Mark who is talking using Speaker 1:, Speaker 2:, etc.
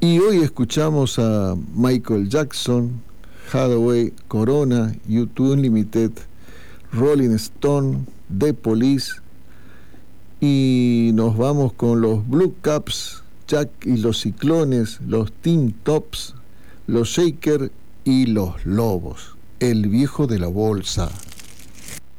Speaker 1: Y hoy escuchamos a Michael Jackson, Hathaway, Corona, U2 Unlimited, Rolling Stone, The Police, y nos vamos con los Blue Caps, Jack y los Ciclones, los Teen Tops, los Shaker y los Lobos, el viejo de la bolsa.